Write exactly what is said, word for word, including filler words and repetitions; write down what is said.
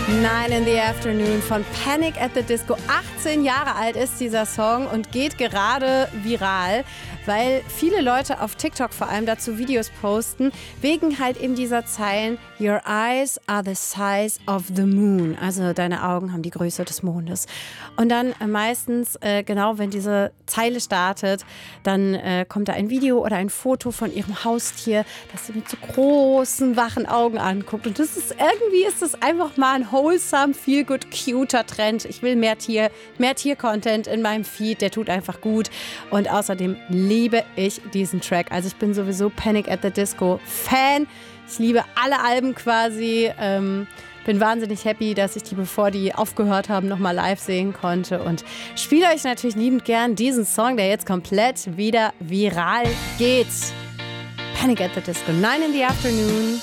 Nine in the Afternoon von Panic at the Disco. achtzehn Jahre alt ist dieser Song und geht gerade viral, weil viele Leute auf TikTok vor allem dazu Videos posten, wegen halt eben dieser Zeilen Your eyes are the size of the moon. Also deine Augen haben die Größe des Mondes. Und dann äh, meistens, äh, genau wenn diese Zeile startet, dann äh, kommt da ein Video oder ein Foto von ihrem Haustier, das sie mit so großen, wachen Augen anguckt. Und das ist irgendwie, ist das einfach mal ein wholesome, feel good, cuter Trend. Ich will mehr Tier, mehr Tier-Content in meinem Feed, der tut einfach gut. Und außerdem liebe ich diesen Track. Also ich bin sowieso Panic at the Disco Fan. Ich liebe alle Alben quasi. Ähm, bin wahnsinnig happy, dass ich die, bevor die aufgehört haben, nochmal live sehen konnte. Und spiele euch natürlich liebend gern diesen Song, der jetzt komplett wieder viral geht. Panic at the Disco, Nine in the Afternoon.